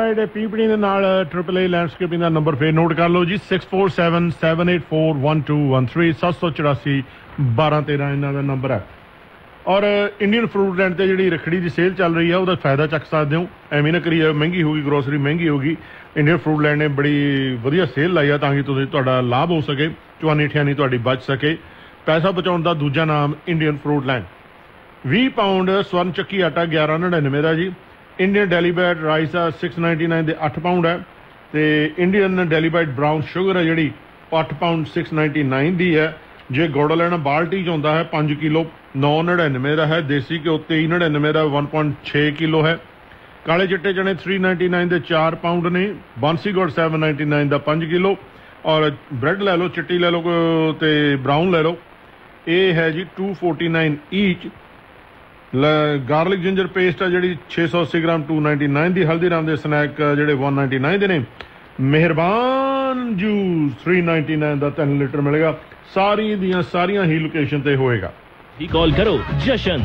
ਪੀਪਣੀ ਦੇ ਨਾਲ AAA landscaping ਦਾ number ਫੇਰ ਨੋਟ ਕਰ ਲਓ ਜੀ 6477841213 784 1213 ਇਹਨਾਂ ਦਾ ਨੰਬਰ ਹੈ। ਔਰ ਇੰਡੀਅਨ ਫਰੂਟ ਲੈਂਡ ਤੇ ਜਿਹੜੀ ਰੱਖੜੀ ਦੀ ਸੇਲ ਚੱਲ ਰਹੀ ਹੈ ਉਹਦਾ ਫਾਇਦਾ ਚੱਕ ਸਕਦੇ ਹੋ। ਐਵੇਂ ਨਾ ਕਰੀਏ ਮਹਿੰਗੀ ਹੋਗੀ ਗਰੋਸਰੀ ਮਹਿੰਗੀ ਹੋਗੀ। ਇੰਡੀਅਨ ਫਰੂਟ ਲੈਂਡ ਨੇ ਬੜੀ ਵਧੀਆ ਸੇਲ ਲਾਈ ਆ ਤਾਂ ਕਿ ਤੁਸੀਂ ਤੁਹਾਡਾ ਲਾਭ ਹੋ ਸਕੇ, ਚਵਾਨੀ ਠਿਆਨੀ ਤੁਹਾਡੀ ਬਚ ਸਕੇ। ਪੈਸਾ ਬਚਾਉਣ ਦਾ ਦੂਜਾ ਨਾਮ ਇੰਡੀਅਨ ਫਰੂਟ ਲੈਂਡ। 20 ਪਾਉਂਡ ਸਵਰਨ ਚੱਕੀ ਆਟਾ 1199 ਦਾ ਜੀ। ਇੰਡੀਅਨ ਡੈਲੀਬਾਈਟ ਰਾਈਸ ਆ 699 ਦੇ 8 ਪਾਉਂਡ ਹੈ ਤੇ ਇੰਡੀਅਨ ਡੈਲੀਬਾਈਟ ਬਰਾਊਨ ਸ਼ੂਗਰ ਹੈ ਜਿਹੜੀ 8 ਪਾਉਂਡ 699 ਦੀ ਹੈ। ਜੇ ਗੁੜ ਲੈਣਾ ਬਾਲਟੀ 'ਚ ਆਉਂਦਾ ਹੈ 5 ਕਿਲੋ 999 ਦਾ ਹੈ। ਦੇਸੀ ਘਿਓ 2399 ਦਾ 1.6 ਕਿਲੋ ਹੈ। ਕਾਲੇ ਚਿੱਟੇ ਚਣੇ 399 ਦੇ 4 ਪਾਉਂਡ ਨੇ। ਬਾਂਸੀ ਗੁੜ 799 ਦਾ 5 ਕਿਲੋ। ਔਰ ਬ੍ਰੈਡ ਲੈ ਲਓ, ਚਿੱਟੀ ਲੈ ਲਓ ਤੇ ਬਰਾਊਨ ਲੈ ਲਓ, ਇਹ ਹੈ ਜੀ 249 ਈਚ। ਗਾਰਲਿਕ ਜਿੰਜਰ ਪੇਸਟ ਆ ਜਿਹੜੀ 680 ਗ੍ਰਾਮ 299 ਦੀ। ਹਲਦੀਰਾਮ ਦੇ ਸਨੈਕ ਜਿਹੜੇ 199 ਦੇ ਨੇ। ਮਿਹਰਬਾਨ ਜੂਸ 399 ਦਾ 3 ਲੀਟਰ ਮਿਲੇਗਾ। ਸਾਰੀ ਦੀਆਂ ਸਾਰੀਆਂ ਹੀ ਲੋਕੇਸ਼ਨ ਤੇ ਹੋਏਗਾ। कॉल करो जशन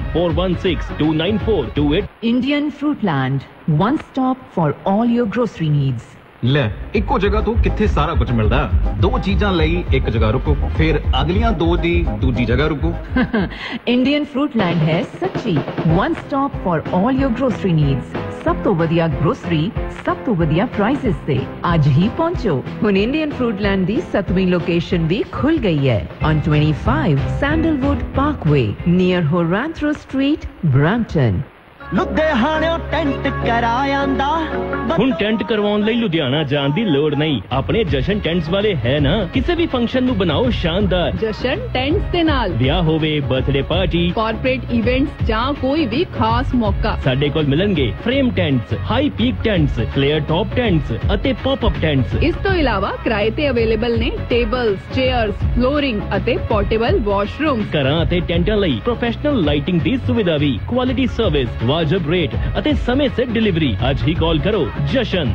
41629428। Indian Fruitland, one stop for all your grocery needs. ਲੈ ਇੱਕੋ ਜਗ੍ਹਾ ਤੋਂ ਕਿੱਥੇ ਸਾਰਾ ਕੁਝ ਮਿਲਦਾ। ਦੋ ਚੀਜ਼ਾਂ ਲਈ ਇੱਕ ਜਗ੍ਹਾ ਰੁਕੋ, ਫਿਰ ਅਗਲੀਆਂ ਦੋ ਦੀ ਦੂਜੀ ਜਗ੍ਹਾ ਰੁਕੋ। Indian Fruitland ਹੈ ਸੱਚੀ one stop for all your grocery needs. ਸਭ ਤੋਂ ਵਧੀਆ ਗਰੋਸਰੀ, ਸਭ ਤੋਂ ਵਧੀਆ ਪ੍ਰਾਈਸਿਸ ਤੇ ਅੱਜ ਹੀ ਪਹੁੰਚੋ। ਹੁਣ ਇੰਡੀਅਨ ਫਰੂਟਲੈਂਡ ਦੀ 7ਵੀਂ ਲੋਕੇਸ਼ਨ ਵੀ ਖੁੱਲ ਗਈ ਹੈ on 25 Sandalwood Parkway near Horantro Street, Brampton। ਲੁਧਿਆਣਿਓਂ tent ਕਰਾਇਆਂਦਾ। ਹੁਣ ਟੈਂਟ ਕਰਵਾਉਣ ਲਈ ਲੁਧਿਆਣਾ ਜਾਣ ਦੀ ਲੋੜ ਨਹੀਂ। ਆਪਣੇ ਜਸ਼ਨ ਟੈਂਟਸ ਵਾਲੇ ਹੈ ਨਾ। ਕਿਸੇ ਵੀ ਫੰਕਸ਼ਨ ਨੂੰ ਬਣਾਓ ਸ਼ਾਨਦਾਰ। ਜਸ਼ਨ ਟੈਂਟਸ ਦੇ ਨਾਲ ਵਿਆਹ ਹੋਵੇ, ਬਰਥਡੇ ਪਾਰਟੀ, ਕਾਰਪੋਰੇਟ ਇਵੈਂਟਸ ਜਾਂ ਕੋਈ ਵੀ ਖਾਸ ਮੌਕਾ, ਸਾਡੇ ਕੋਲ ਮਿਲਣਗੇ frame ਟੈਂਟਸ, high peak ਟੈਂਟਸ, flare top ਟੈਂਟਸ ਅਤੇ ਪੌਪ ਅਪ ਟੈਂਟਸ। ਇਸ ਤੋਂ ਇਲਾਵਾ ਕਿਰਾਏ ਤੇ ਅਵੇਲੇਬਲ ਨੇ ਟੇਬਲਸ, ਚੇਅਰਸ, ਫਲੋਰਿੰਗ ਅਤੇ ਪੋਰਟੇਬਲ ਵਾਸ਼ਰੂਮ। ਘਰਾਂ ਅਤੇ ਟੈਂਟਾਂ ਲਈ ਪ੍ਰੋਫੈਸ਼ਨਲ ਲਾਈਟਿੰਗ ਦੀ ਸੁਵਿਧਾ ਵੀ। ਕੁਆਲਿਟੀ ਸਰਵਿਸ, ਵਾਜਬ ਰੇਟ ਅਤੇ ਸਮੇਂ ਸਿਰ ਡਿਲੀਵਰੀ। ਅੱਜ ਹੀ ਕਾਲ ਕਰੋ ਜਸ਼ਨ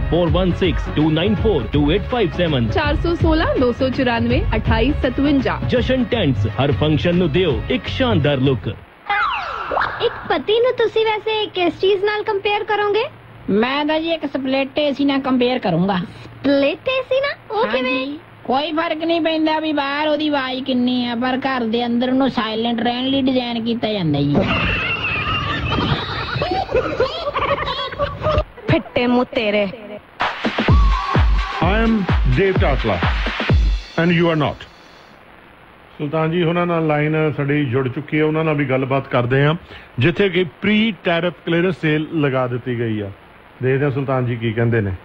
4162942857 416 294 2857। ਜਸ਼ਨ ਟੈਂਟਸ ਹਰ ਫੰਕਸ਼ਨ ਨੂੰ ਦਿਓ ਇੱਕ ਸ਼ਾਨਦਾਰ ਲੁੱਕ। ਇੱਕ ਪਤੀ ਨੂੰ ਤੁਸੀਂ ਵੈਸੇ ਕਿਸ ਚੀਜ਼ ਨਾਲ ਕੰਪੇਅਰ ਕਰੋਗੇ? ਮੈਂ ਤਾਂ ਜੀ ਇੱਕ ਸਪਲਿਟ ਏਸੀ ਨਾਲ ਕੰਪੇਅਰ ਕਰੂੰਗਾ। ਸਪਲਿਟ ਏਸੀ ਨਾ? ਉਹ ਕਿਵੇਂ? ਕੋਈ ਫਰਕ ਨਹੀਂ ਪੈਂਦਾ ਵੀ ਬਾਹਰ ਉਹਦੀ ਆਵਾਜ਼ ਕਿੰਨੀ ਆ, ਪਰ ਘਰ ਦੇ ਅੰਦਰ ਉਹਨੂੰ ਸਾਇਲੈਂਟ ਰਹਿਣ ਲਈ ਡਿਜ਼ਾਈਨ ਕੀਤਾ ਜਾਂਦਾ ਜੀ। ਫਿੱਟੇ ਮੂੰਹ ਤੇਰੇ। I am Dave Takla and you are not। ਸੁਲਤਾਨ ਜੀ ਉਹਨਾਂ ਨਾਲ ਲਾਈਨ ਸਾਡੀ ਜੁੜ ਚੁੱਕੀ ਹੈ, ਉਹਨਾਂ ਨਾਲ ਵੀ ਗੱਲਬਾਤ ਕਰਦੇ ਹਾਂ ਜਿੱਥੇ ਕਿ ਪ੍ਰੀ ਟੈਰਿਫ ਕਲੀਅਰੈਂਸ ਸੇਲ ਲਗਾ ਦਿੱਤੀ ਗਈ ਆ। ਦੇਖਦੇ ਹਾਂ ਸੁਲਤਾਨ ਜੀ ਕੀ ਕਹਿੰਦੇ ਨੇ।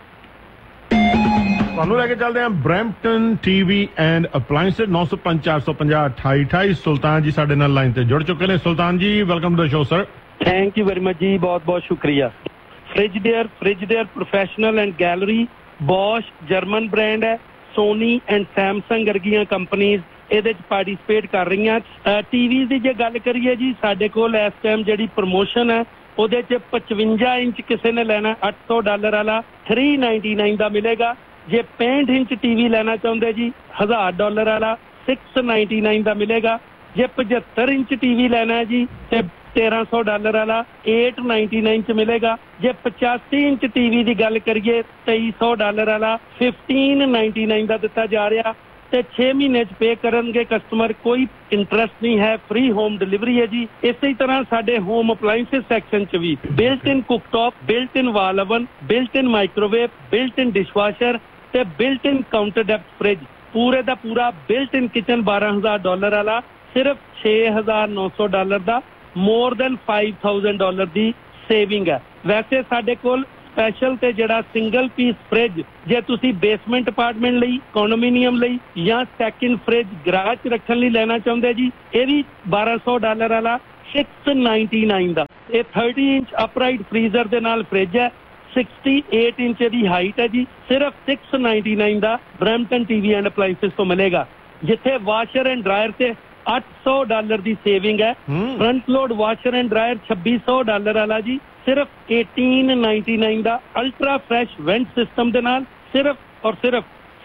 ਤੁਹਾਨੂੰ ਲੈ ਕੇ ਚੱਲਦੇ ਹਾਂ ਬਰੈਂਪਟਨ ਟੀਵੀ ਐਂਡ ਅਪਲਾਇੰਸਸ 905 450 2828। ਸੁਲਤਾਨ ਜੀ ਸਾਡੇ ਨਾਲ ਲਾਈਨ ਤੇ ਜੁੜ ਚੁੱਕੇ ਨੇ। ਸੁਲਤਾਨ ਜੀ welcome to the show sir. Thank you very much ਜੀ, ਬਹੁਤ ਬਹੁਤ ਸ਼ੁਕਰੀਆ। ਫ੍ਰਿਜਡੇਅਰ professional and gallery, Bose German brand ਹੈ, ਸੋਨੀ ਐਂਡ ਸੈਮਸੰਗ ਵਰਗੀਆਂ ਕੰਪਨੀਜ਼ ਇਹਦੇ ਚ ਪਾਰਟੀਸਪੇਟ ਕਰ ਰਹੀਆਂ। ਟੀਵੀ ਦੀ ਜੇ ਗੱਲ ਕਰੀਏ ਜੀ, ਸਾਡੇ ਕੋਲ ਇਸ ਟਾਈਮ ਜਿਹੜੀ ਪ੍ਰਮੋਸ਼ਨ ਹੈ ਉਹਦੇ ਚ 55 ਇੰਚ ਕਿਸੇ ਨੇ ਲੈਣਾ $800 ਵਾਲਾ $399 ਦਾ ਮਿਲੇਗਾ। ਜੇ 65 ਇੰਚ ਟੀਵੀ ਲੈਣਾ ਚਾਹੁੰਦੇ ਜੀ $1000 ਵਾਲਾ $699 ਦਾ ਮਿਲੇਗਾ। ਜੇ 75 ਇੰਚ ਟੀਵੀ ਲੈਣਾ ਜੀ ਤੇ $1300 ਵਾਲਾ $899 ਚ ਮਿਲੇਗਾ। ਜੇ 85 ਇੰਚ ਟੀਵੀ ਦੀ ਗੱਲ ਕਰੀਏ $2300 ਵਾਲਾ $1599 ਦਾ ਦਿੱਤਾ ਜਾ ਰਿਹਾ ਤੇ 6 ਮਹੀਨੇ ਚ ਪੇ ਕਰਨਗੇ ਕਸਟਮਰ। ਕੋਈ ਇੰਟਰਸਟ ਨਹੀਂ ਹੈ, ਫ੍ਰੀ ਹੋਮ ਡਿਲੀਵਰੀ ਹੈ ਜੀ। ਇਸੇ ਤਰ੍ਹਾਂ ਸਾਡੇ ਹੋਮ ਅਪਲਾਇੰਸਸ ਸੈਕਸ਼ਨ ਚ ਵੀ ਬਿਲਟ ਇਨ ਕੁਕਟੌਪ, ਬਿਲਟ ਇਨ ਵਾਲ ਓਵਨ, ਬਿਲਟ ਇਨ ਮਾਈਕ੍ਰੋਵੇਵ, ਬਿਲਟ ਇਨ ਡਿਸ਼ਵਾਸ਼ਰ ਤੇ ਬਿਲਟ ਇਨ ਕਾਊਂਟਰ ਡੈਪਥ ਫ੍ਰਿਜ। ਪੂਰੇ ਦਾ ਪੂਰਾ ਬਿਲਟ ਇਨ ਕਿਚਨ $12000 ਵਾਲਾ ਸਿਰਫ $6900 ਦਾ। ਮੋਰ ਦੈਨ $5000 ਦੀ ਸੇਵਿੰਗ ਹੈ। ਵੈਸੇ ਸਾਡੇ ਕੋਲ ਸਪੈਸ਼ਲ ਤੇ ਜਿਹੜਾ ਸਿੰਗਲ ਪੀਸ ਫ੍ਰਿਜ ਜੇ ਤੁਸੀਂ ਬੇਸਮੈਂਟ ਅਪਾਰਟਮੈਂਟ ਲਈ, ਕੰਡੋਮੀਨੀਅਮ ਲਈ ਜਾਂ ਸੈਕਿੰਡ ਫ੍ਰਿਜ ਗਰਾਜ 'ਚ ਰੱਖਣ ਲਈ ਲੈਣਾ ਚਾਹੁੰਦੇ ਜੀ, ਇਹ ਵੀ $1200 ਵਾਲਾ $699 ਦਾ। ਇਹ 30 ਇੰਚ ਅਪਰਾਈਟ ਫ੍ਰੀਜ਼ਰ ਦੇ ਨਾਲ ਫ੍ਰਿਜ ਹੈ। 68 ਇੰਚ ਦੀ ਹਾਈਟ ਹੈ ਜੀ। ਸਿਰਫ $699 ਦਾ ਬਰੈਂਪਟਨ ਟੀਵੀ ਐਂਡ ਅਪਲਾਇੰਸਸ ਤੋਂ ਮਿਲੇਗਾ। ਜਿੱਥੇ ਵਾਸ਼ਰ ਐਂਡ ਡਰਾਇਰ ਤੇ $800 ਦੀ ਸੇਵਿੰਗ ਹੈ। Front load washer and dryer $2600 ਵਾਲਾ ਜੀ ਸਿਰਫ $1899 ਦਾ। ਅਲਟਰਾ ਫਰੈਸ਼ ਵੈਂਟ ਸਿਸਟਮ ਦੇ ਨਾਲ ਸਿਰਫ ਔਰ ਸਿਰਫ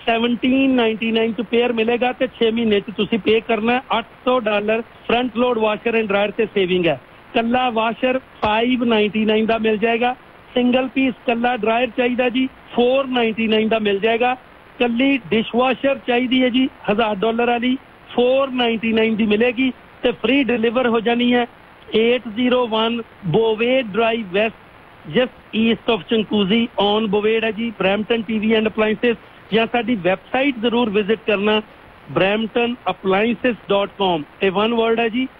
$1799 ਚ ਪੇਅਰ ਮਿਲੇਗਾ ਤੇ 6 ਮਹੀਨੇ ਚ ਤੁਸੀਂ ਪੇ ਕਰਨਾ ਹੈ $800। Front load washer and dryer ਤੇ ਸੇਵਿੰਗ ਹੈ। ਕੱਲਾ ਵਾਸ਼ਰ $599 ਦਾ ਮਿਲ ਜਾਏਗਾ। ਸਿੰਗਲ ਪੀਸ ਕੱਲਾ ਡਰਾਇਰ ਚਾਹੀਦਾ ਜੀ 499 ਦਾ ਮਿਲ ਜਾਏਗਾ। ਕੱਲੀ ਡਿਸ਼ਵਾਸ਼ਰ ਚਾਹੀਦੀ ਹੈ ਜੀ $1000 ਵਾਲੀ 499 ਦੀ ਮਿਲੇਗੀ ਤੇ ਫ੍ਰੀ ਡਿਲੀਵਰ ਹੋ ਜਾਣੀ ਹੈ। 801 ਬੋਵੇਡ drive West just East of ਚੰਕੂਜ਼ੀ on ਬੋਵੇਡ ਹੈ ਜੀ, ਬਰੈਂਪਟਨ ਟੀਵੀ ਐਂਡ ਅਪਲਾਇੰਸਸ। ਜਾਂ ਸਾਡੀ ਵੈਬਸਾਈਟ ਜ਼ਰੂਰ ਵਿਜ਼ਿਟ ਕਰਨਾ bramptonappliances.com, ਇਹ ਵਨ ਵਰਡ ਹੈ ਜੀ।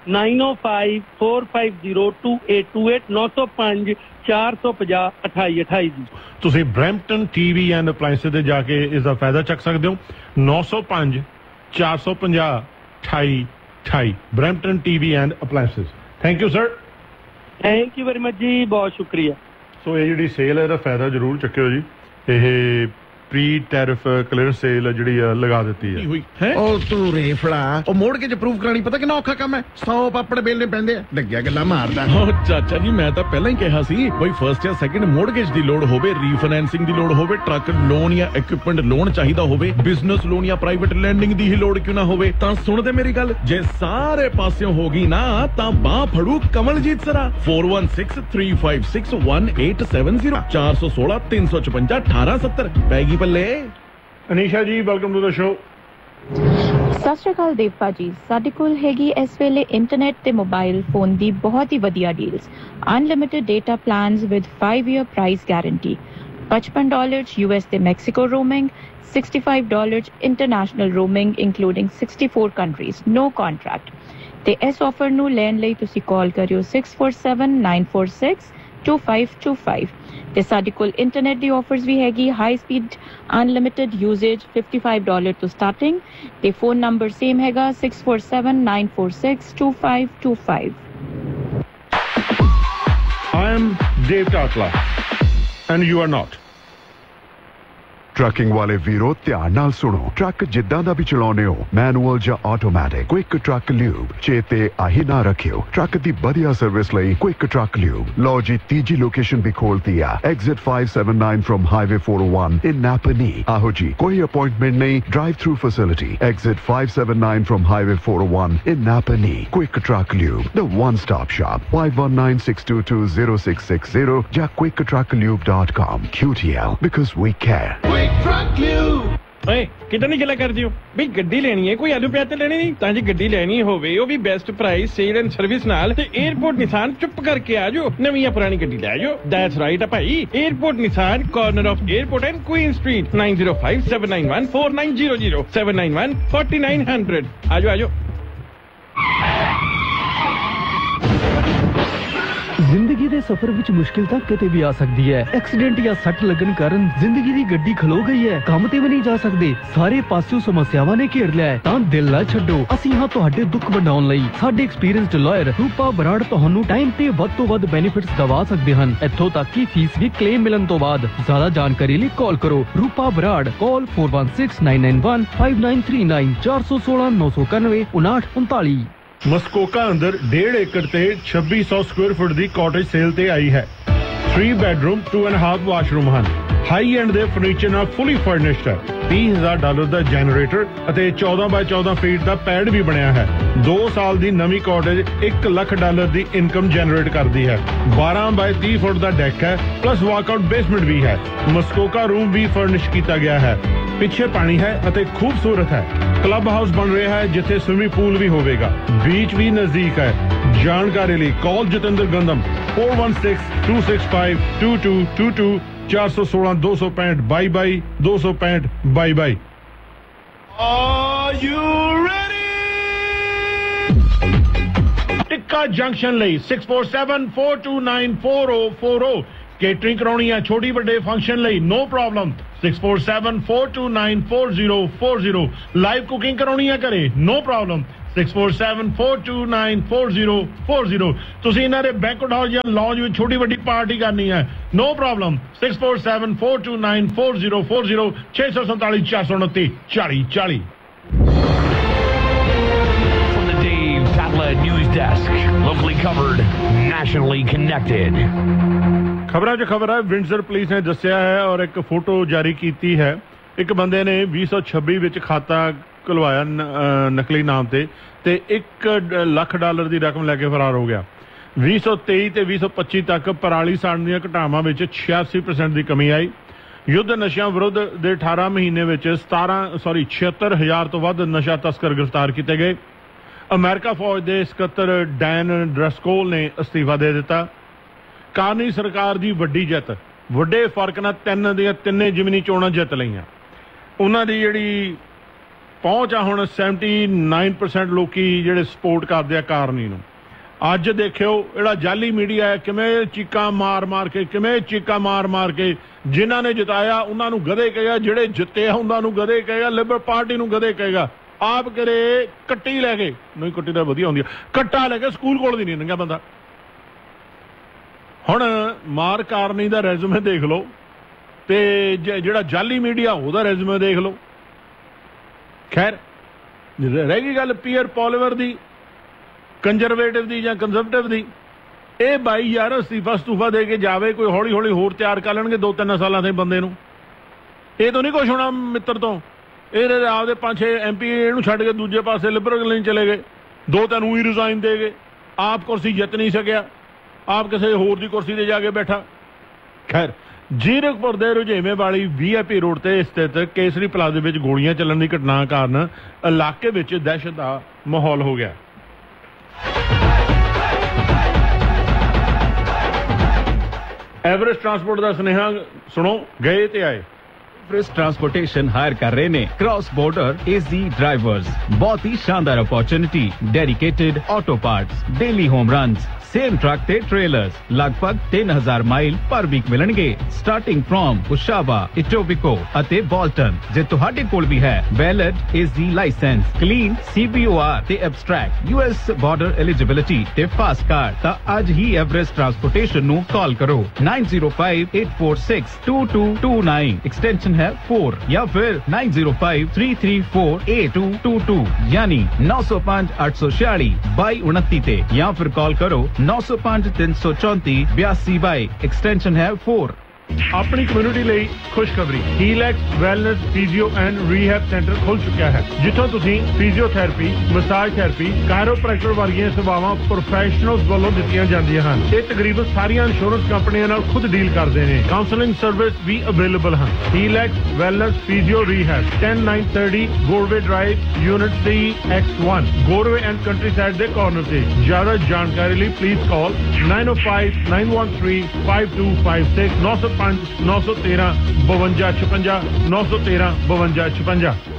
9054502828 905 450 2828 ਜੀ। ਤੁਸੀਂ ਬਰੈਂਪਟਨ ਟੀਵੀ ਐਂਡ ਅਪਲਾਇੰਸਸ ਤੇ ਜਾ ਕੇ ਇਸ ਦਾ ਫਾਇਦਾ ਚੱਕ ਸਕਦੇ ਹੋ। 905 450 2828 Brampton TV and ਅਪਲਾਇੰਸਸ। Thank you sir. Thank you very much ਜੀ, ਬਹੁਤ ਸ਼ੁਕਰੀਆ। ਸੋ ਇਹ ਜਿਹੜੀ ਸੇਲ ਹੈ ਇਹਦਾ ਫਾਇਦਾ ਜ਼ਰੂਰ ਚੱਕਿਓ ਜੀ। ਇਹ ਪ੍ਰੀ ਟੈਰਿਫ ਕਲੀਅਰੈਂਸ ਸੇਲ ਜਿਹੜੀ ਲਗਾ ਦਿੱਤੀ ਹੈ। ਉਹ ਤੂੰ ਰੇਫਲਾ ਉਹ ਮੋਰਗੇਜ ਅਪਰੂਵ ਕਰਾਣੀ ਪਤਾ ਕਿੰਨਾ ਔਖਾ ਕੰਮ ਹੈ। 100 ਪਾਪੜ ਬੇਲਣੇ ਪੈਂਦੇ ਆ। ਲੱਗਿਆ ਗੱਲਾਂ ਮਾਰਦਾ। ਉਹ ਚਾਚਾ ਜੀ ਮੈਂ ਤਾਂ ਪਹਿਲਾਂ ਹੀ ਕਿਹਾ ਸੀ ਬਈ ਫਰਸਟ ਜਾਂ ਸੈਕਿੰਡ ਮੋਰਗੇਜ ਦੀ ਲੋੜ ਹੋਵੇ, ਰੀਫਾਈਨੈਂਸਿੰਗ ਦੀ ਲੋੜ ਹੋਵੇ, ਟਰੱਕ ਲੋਨ ਜਾਂ ਇਕਵਿਪਮੈਂਟ ਲੋਨ ਚਾਹੀਦਾ ਹੋਵੇ, ਬਿਜ਼ਨਸ ਲੋਨ ਜਾਂ ਪ੍ਰਾਈਵੇਟ ਲੈਂਡਿੰਗ ਦੀ ਹੀ ਲੋੜ ਕਿਉਂ ਨਾ ਹੋਵੇ, ਤਾਂ ਸੁਣਦੇ ਮੇਰੀ ਗੱਲ। ਜੇ ਸਾਰੇ ਪਾਸਿਓਂ ਹੋ ਗਈ ਨਾ ਤਾਂ ਬਾਹ ਫੜੂ ਕਮਲਜੀਤ ਸਰਾ। 4163561870 416 355 1870 ਪੈਗੀ ਬੱਲੇ। ਅਨੀਸ਼ਾ ਜੀ ਵੈਲਕਮ ਟੂ ਦ ਸ਼ੋ। ਸਤਿ ਸ਼੍ਰੀ ਅਕਾਲ ਦੇਵਪਾ ਜੀ। ਸਾਡੇ ਕੋਲ ਹੈਗੀ ਇਸ ਵੇਲੇ ਇੰਟਰਨੈਟ ਤੇ ਮੋਬਾਈਲ ਫੋਨ ਦੀ ਬਹੁਤ ਹੀ ਵਧੀਆ deals. Unlimited data plans with 5-year price guarantee, $55 US ਤੇ Mexico roaming, $65 international roaming ਇੰਕਲੂਡਿੰਗ 64 countries, ਨੋ ਕੰਟਰੈਕਟ। ਤੇ ਇਸ ਆਫਰ ਨੂੰ ਲੈਣ ਲਈ ਤੁਸੀਂ ਕਾਲ ਕਰਿਓ 6479462525 ਤੇ ਸਾਡੇ ਕੋਲ ਇੰਟਰਨੈਟ ਦੀ ਆਫਰਸ ਵੀ ਹੈਗੀ। ਹਾਈ ਸਪੀਡ ਅਨਲਿਮਿਟਿਡ ਯੂਜ਼ੇਜ $55 ਤੋਂ ਸਟਾਰਟਿੰਗ ਤੇ ਫੋਨ ਨੰਬਰ ਸੇਮ ਹੈਗਾ 6479462525। I am Dave Takla and you are not. Trucking ਵਾਲੇ ਵੀਰੋ ਧਿਆਨ ਨਾਲ ਸੁਣੋ। ਟਰੱਕ ਜਿੱਦਾਂ ਦਾ ਵੀ ਚਲਾਉਣੇ ਹੋ, ਮੈਨੂਅਲ ਜਾਂ ਆਟੋਮੈਟਿਕ, ਕੁਇਕ ਟਰੱਕ ਲਿਊਬ ਚੇਤੇ ਆਹੀ ਨਾ ਰੱਖਿਓ। ਟਰੱਕ ਦੀ ਵਧੀਆ ਸਰਵਿਸ ਲਈ ਕੁਇਕ ਟਰੱਕ ਲਿਊਬ। ਲਓ ਜੀ ਤੀਜੀ ਲੋਕੇਸ਼ਨ ਵੀ ਖੋਲਤੀ ਆ, ਐਗਜ਼ਿਟ 579 ਫਰਮ ਹਾਈਵੇ 401 ਇਨ ਨਾਪਨੀ। ਆਹੋ ਜੀ ਕੋਈ ਅਪਾਇੰਟਮੈਂਟ ਨਹੀਂ, drive through facility. Exit 579 firm highway 401 in ਨਾਪਨੀ। Quick truck lube, the one stop shop. 5196220660 ਜਾਂ quicktrucklube.com। QTL because we care. ਓਏ ਕਿਦਾਂ ਦੀ ਗੱਲਾਂ ਕਰਦੇ ਹੋ ਵੀ ਗੱਡੀ ਲੈਣੀ ਹੈ, ਕੋਈ ਆਲੂ ਪਿਆਜ਼ ਤੇ ਲੈਣੀ ਨਹੀਂ। ਤਾਂ ਜੇ ਗੱਡੀ ਲੈਣੀ ਹੋਵੇ ਉਹ ਵੀ best price sale and service ਨਾਲ ਤੇ 에어ਪੋਰਟ ਨਿਸਾਨ ਚੁੱਪ ਕਰਕੇ ਆ ਜਾਓ, ਨਵੀਂ ਜਾਂ ਪੁਰਾਣੀ ਗੱਡੀ ਲੈ ਜਾਓ। ਦੈਟਸ ਰਾਈਟ ਆ ਭਾਈ। Airport Nissan, corner of airport and Queen street, 9057914900 7914900। ਆਜੋ। ਜ਼ਿੰਦਗੀ ਦੇ ਸਫ਼ਰ ਵਿੱਚ ਮੁਸ਼ਕਿਲ ਤਾਂ ਕਿਤੇ ਵੀ ਆ ਸਕਦੀ ਹੈ। ਐਕਸੀਡੈਂਟ ਜਾਂ ਸੱਟ ਲੱਗਣ ਕਾਰਨ ਜ਼ਿੰਦਗੀ ਦੀ ਗੱਡੀ ਖਲੋ ਗਈ ਹੈ, ਕੰਮ ਤੇ ਵੀ ਨਹੀਂ ਜਾ ਸਕਦੇ, ਸਾਰੇ ਪਾਸਿਓਂ ਸਮੱਸਿਆਵਾਂ ਨੇ ਘੇਰ ਲਿਆ ਹੈ, ਤਾਂ ਦਿਲ ਨਾ ਛੱਡੋ। ਅਸੀਂ ਹਾਂ ਤੁਹਾਡੇ ਦੁੱਖ ਵੰਡਾਉਣ ਲਈ। ਸਾਡੇ ਐਕਸਪੀਰੀਅੰਸਡ ਲਾਇਰ ਰੂਪਾ ਬਰਾੜ ਤੁਹਾਨੂੰ ਟਾਈਮ ਤੇ ਵੱਧ ਤੋਂ ਵੱਧ ਬੈਨੀਫਿਟਸ ਦਵਾ ਸਕਦੇ ਹਨ, ਇੱਥੋਂ ਤੱਕ ਕਿ ਫੀਸ ਵੀ ਕਲੇਮ ਮਿਲਣ ਤੋਂ ਬਾਅਦ। ਜ਼ਿਆਦਾ ਜਾਣਕਾਰੀ ਲਈ ਕਾਲ ਕਰੋ ਰੂਪਾ ਬਰਾੜ। ਕਾਲ 4169915939 416 991 5939। ਮਸਕੋਕਾ ਅੰਦਰ 1.5 ਏਕੜ ਤੇ 2600 ਸਕੁਅਰ ਫੁੱਟ ਦੀ ਕਾਟੇਜ ਸੇਲ ਤੇ ਆਈ ਹੈ। 3 ਬੈਡਰੂਮ 2.5 ਵਾਸ਼ਰੂਮ ਹਨ। ਹਾਈ ਐਂਡ ਦੇ ਫਰਨੀਚਰ ਨਾਲ ਫੁੱਲੀ ਫਰਨਿਸ਼ਡ ਹੈ। $30,000 ਦਾ ਜਨਰੇਟਰ ਅਤੇ 14x14 ਫੀਟ ਦਾ ਪੈਡ ਵੀ ਬਣਿਆ ਹੈ। 2 ਸਾਲ ਦੀ ਨਵੀਂ ਕਾਟੇਜ $1 ਲੱਖ ਦੀ ਇਨਕਮ ਜਨਰੇਟ ਕਰਦੀ ਹੈ। 12x30 ਫੁੱਟ ਦਾ ਡੈਕ ਹੈ, ਪਲੱਸ ਵਾਕਆਊਟ ਬੇਸਮੈਂਟ ਵੀ ਹੈ। ਮਸਕੋਕਾ ਰੂਮ ਵੀ ਫਰਨਿਸ਼ ਕੀਤਾ ਗਿਆ ਹੈ। ਪਿੱਛੇ ਪਾਣੀ ਹੈ ਅਤੇ ਖੂਬਸੂਰਤ ਹੈ। ਕਲੱਬ ਹਾਊਸ ਬਣ ਰਿਹਾ ਹੈ ਜਿੱਥੇ ਸਵਿਮਿੰਗ ਪੂਲ ਵੀ ਹੋਵੇਗਾ। ਬੀਚ ਵੀ ਨਜ਼ਦੀਕ ਹੈ। ਜਾਣਕਾਰੀ ਲਈ ਕਾਲ Jatinder ਗੰਦਮ 4162652222 416 265 22 265 22। Are you ready? Tikka junction ਲਈ 6474294040 ਕੇਟਰਿੰਗ ਕਰਾਉਣੀ ਹੈ, ਛੋਟੀ ਵੱਡੇ ਫੰਕਸ਼ਨ ਲਈ ਨੋ ਪ੍ਰੋਬਲਮ। 6474294040 ਲਾਈਵ ਕੁਕਿੰਗ ਕਰਾਉਣੀ ਹੈ ਘਰੇ, ਨੋ ਪ੍ਰੋਬਲਮ। 6474294040 ਤੁਸੀਂ ਇਹਨਾਂ ਦੇ ਬੈਂਕਟ ਹਾਲ ਜਾਂ ਲੌਂਜ ਵਿੱਚ ਛੋਟੀ ਵੱਡੀ ਪਾਰਟੀ ਕਰਨੀ ਹੈ, no problem. 6474294040 647 429 4040। From the Dave Tatla News Desk, locally covered, nationally connected. ਖਬਰਾਂ 'ਚ ਖਬਰ ਹੈ। ਵਿੰਡਸਰ ਪੁਲਿਸ ਨੇ ਦੱਸਿਆ ਹੈ ਔਰ ਇੱਕ ਫੋਟੋ ਜਾਰੀ ਕੀਤੀ ਹੈ। ਇੱਕ ਬੰਦੇ ਨੇ 2026 ਵਿੱਚ ਖਾਤਾ ਖੁਲਵਾਇਆ ਨਕਲੀ ਨਾਮ ਤੇ $1 ਲੱਖ ਦੀ ਰਕਮ ਲੈ ਕੇ ਫਰਾਰ ਹੋ ਗਿਆ। 2023 ਤੇ 2025 ਤੱਕ ਪਰਾਲੀ ਸਾੜਨ ਦੀਆਂ ਘਟਨਾਵਾਂ ਵਿੱਚ 86% ਦੀ ਕਮੀ ਆਈ। ਯੁੱਧ ਨਸ਼ਿਆਂ ਵਿਰੁੱਧ ਦੇ 18 ਮਹੀਨੇ ਵਿੱਚ 76,000 ਤੋਂ ਵੱਧ ਨਸ਼ਾ ਤਸਕਰ ਗ੍ਰਿਫਤਾਰ ਕੀਤੇ ਗਏ। ਅਮਰੀਕਾ ਫੌਜ ਦੇ ਸਕੱਤਰ ਡੈਨ ਡਰਸਕੋਲ ਨੇ ਅਸਤੀਫਾ ਦੇ ਦਿੱਤਾ। ਕਾਰਨੀ ਸਰਕਾਰ ਦੀ ਵੱਡੀ ਜਿੱਤ, ਵੱਡੇ ਫਰਕ ਨਾਲ 3 ਦੀਆਂ 3 ਜ਼ਿਮਨੀ ਚੋਣਾਂ ਜਿੱਤ ਲਈਆਂ। ਉਹਨਾਂ ਦੀ ਜਿਹੜੀ ਪਹੁੰਚ ਆ ਹੁਣ 79% ਲੋਕੀ ਜਿਹੜੇ ਸਪੋਰਟ ਕਰਦੇ ਆ ਕਾਰਨੀ ਨੂੰ। ਅੱਜ ਦੇਖਿਓ ਜਿਹੜਾ ਜਾਲੀ ਮੀਡੀਆ ਹੈ ਕਿਵੇਂ ਚੀਕਾਂ ਮਾਰ ਕੇ ਜਿਨ੍ਹਾਂ ਨੇ ਜਿਤਾਇਆ ਉਹਨਾਂ ਨੂੰ ਗਧੇ ਕਹੇਗਾ, ਜਿਹੜੇ ਜਿੱਤੇ ਆ ਉਹਨਾਂ ਨੂੰ ਗਧੇ ਕਹੇਗਾ, ਲਿਬਰਲ ਪਾਰਟੀ ਨੂੰ ਗਧੇ ਕਹੇਗਾ। ਆਪ ਕਰੇ ਕੱਟੀ ਲੈ ਕੇ, ਨਹੀਂ ਕੱਟੀ ਤਾਂ ਵਧੀਆ ਹੁੰਦੀ ਆ, ਕੱਟਾ ਲੈ ਕੇ ਸਕੂਲ ਕੋਲ ਦੀ ਨਹੀਂ ਲੰਘਿਆ ਬੰਦਾ। ਹੁਣ ਮਾਰ ਕਾਰਨੀ ਦਾ ਰੈਜ਼ੂਮੇ ਦੇਖ ਲਓ ਤੇ ਜਿਹੜਾ ਜਾਲੀ ਮੀਡੀਆ ਉਹਦਾ ਰੈਜ਼ੂਮੇ ਦੇਖ ਲਓ। ਖੈਰ ਰਹਿ ਗਈ ਗੱਲ ਪੀਅਰ ਪੋਲੀਵਰ ਦੀ, ਕੰਜ਼ਰਵੇਟਿਵ ਦੀ ਜਾਂ ਕੰਜ਼ਰਵੇਟਿਵ ਦੀ। ਇਹ ਬਾਈ ਯਾਰ ਅਸਤੀਫਾ ਦੇ ਕੇ ਜਾਵੇ, ਕੋਈ ਹੌਲੀ ਹੌਲੀ ਹੋਰ ਤਿਆਰ ਕਰ ਲੈਣਗੇ 2-3 ਸਾਲਾਂ ਦੇ ਬੰਦੇ ਨੂੰ। ਇਹ ਤੋਂ ਨਹੀਂ ਕੁਛ ਹੋਣਾ ਮਿੱਤਰ ਤੋਂ। ਇਹਦੇ ਆਪਦੇ 5-6 MP ਇਹਨੂੰ ਛੱਡ ਕੇ ਦੂਜੇ ਪਾਸੇ ਲਿਬਰਲ ਨਹੀਂ ਚਲੇ ਗਏ, 2-3 ਹੀ ਰਿਜ਼ਾਈਨ ਦੇ ਗਏ। ਆਪ ਕੁਰਸੀ ਜਿੱਤ ਨਹੀਂ ਸਕਿਆ, ਆਪ ਕਿਸੇ ਹੋਰ ਦੀ ਕੁਰਸੀ ਤੇ ਜਾ ਕੇ ਬੈਠਾ। ਖੈਰ ਜੀਰਕਪੁਰ ਦੇ ਰੁਝੇਵੇਂ ਵਾਲੀ VIP ਰੋਡ ਤੇ ਸਥਿਤ ਕੇਸਰੀ ਪਲਾਜ਼ੇ ਵਿੱਚ ਗੋਲੀਆਂ ਚੱਲਣ ਦੀ ਘਟਨਾ ਕਾਰਨ ਇਲਾਕੇ ਵਿੱਚ ਦਹਿਸ਼ਤ ਦਾ ਮਾਹੌਲ ਹੋ ਗਿਆ। ਐਵਰੇਸਟ ਟਰਾਂਸਪੋਰਟ ਦਾ ਸੁਨੇਹਾ ਸੁਣੋ, ਗਏ ਤੇ ਆਏ। एवरेस्ट ट्रांसपोर्टेशन हायर कर रहे ने क्रॉस बॉर्डर एजी ड्राइवर्स। बहुत ही शानदार opportunity, dedicated auto parts, daily home runs, same truck ते ट्रेलर्स, लगभग 3000 माइल पर वीक मिलणगे। स्टार्टिंग फ्रॉम उशावा, इटोबिको ਅਤੇ ਬੋਲਟਨ। ਜੇ ਤੁਹਾਡੇ ਕੋਲ ਵੀ ਹੈ valid AG licence, clean CBOR ਤੇ ਐਬਸਟ੍ਰੈਕਟ US ਬਾਰਡਰ ਐਲੀਜੀਬਿਲਿਟੀ ਤੇ ਫਾਸਟ ਕਾਰਡ, ਤਾਂ ਅੱਜ ਹੀ ਐਵਰੇਸਟ ਟਰਾਂਸਪੋਰਟੇਸ਼ਨ ਨੂੰ ਕਾਲ ਕਰੋ 9058462229, एक्सटेंशन है 4, या फिर 9053348222, यानी 9058462229 ਤੇ, या फिर कॉल करो 9053348222, एक्सटेंशन है 4। ਆਪਣੀ ਕਮਿਊਨਿਟੀ ਲਈ ਖੁਸ਼ਖਬਰੀ, ਹੀਲੈਕਸ wellness physio and rehab centre ਖੁੱਲ ਚੁੱਕਿਆ ਹੈ, ਜਿੱਥੋਂ ਤੁਸੀਂ ਫਿਜ਼ੀਓਥੈਰੇਪੀ, ਮਸਾਜ ਥੈਰੇਪੀ, ਕਾਇਰੋਪ੍ਰੈਕਟਰ ਵਰਗੀਆਂ ਸੇਵਾਵਾਂ ਪ੍ਰੋਫੈਸ਼ਨਲਸ ਵੱਲੋਂ ਦਿੱਤੀਆਂ ਜਾਂਦੀਆਂ ਹਨ। ਇਹ ਤਕਰੀਬਨ ਸਾਰੀਆਂ ਇੰਸ਼ੋਰੈਂਸ ਕੰਪਨੀਆਂ ਨਾਲ ਖੁਦ ਡੀਲ ਕਰਦੇ ਨੇ। ਕਾਉਂਸਲਿੰਗ ਸਰਵਿਸ ਵੀ ਅਵੇਲੇਬਲ ਹਨ। ਹੀਲੈਕਸ wellness physio rehab 10930 ਗੋਰਵੇ drive, unit C/X1, ਗੋਰਵੇ and country side ਦੇ ਕਾਰਨਰ ਤੇ। ਜ਼ਿਆਦਾ ਜਾਣਕਾਰੀ ਲਈ ਪਲੀਜ਼ ਕਾਲ 9059135256 905 913 5256 913 5256।